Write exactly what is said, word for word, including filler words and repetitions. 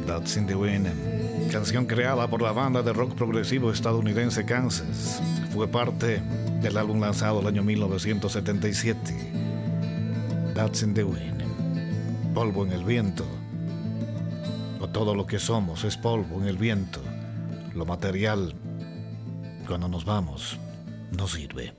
That's in the Wind, canción creada por la banda de rock progresivo estadounidense Kansas. Fue parte del álbum lanzado el año mil novecientos setenta y siete. That's in the Wind, polvo en el viento. O todo lo que somos es polvo en el viento. Lo material, cuando nos vamos, no sirve.